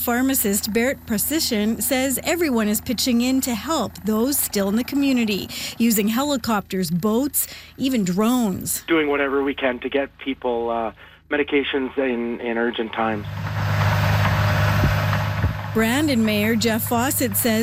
pharmacist Bert Precision says everyone is pitching in to help those still in the community, using helicopters, boats, even drones. Doing whatever we can to get people medications in urgent times. Brandon Mayor Jeff Fawcett says